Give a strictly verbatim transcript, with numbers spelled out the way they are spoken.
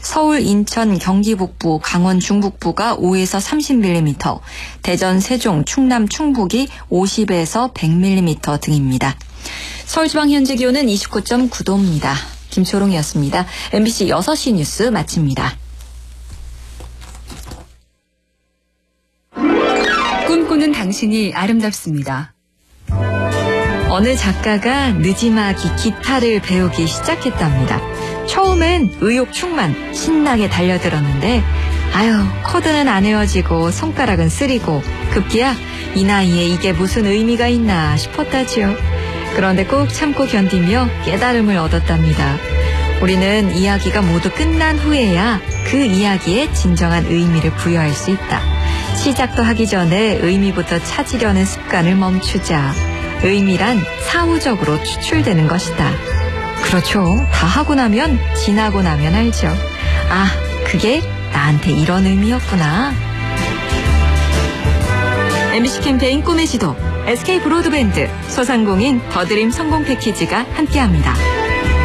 서울, 인천, 경기 북부, 강원 중북부가 오에서 삼십 밀리미터, 대전, 세종, 충남, 충북이 오십에서 백 밀리미터 등입니다. 서울지방 현재 기온은 이십구 점 구 도입니다. 김초롱이었습니다. 엠비씨 여섯 시 뉴스 마칩니다. 꿈꾸는 당신이 아름답습니다. 어느 작가가 느지막이 기타를 배우기 시작했답니다. 처음엔 의욕 충만 신나게 달려들었는데 아유 코드는 안 외워지고 손가락은 쓰리고 급기야 이 나이에 이게 무슨 의미가 있나 싶었다지요. 그런데 꼭 참고 견디며 깨달음을 얻었답니다. 우리는 이야기가 모두 끝난 후에야 그 이야기에 진정한 의미를 부여할 수 있다. 시작도 하기 전에 의미부터 찾으려는 습관을 멈추자. 의미란 사후적으로 추출되는 것이다. 그렇죠. 다 하고 나면 지나고 나면 알죠. 아, 그게 나한테 이런 의미였구나. 엠비씨 캠페인 꿈의 지도, 에스케이 브로드밴드, 소상공인 더드림 성공 패키지가 함께합니다.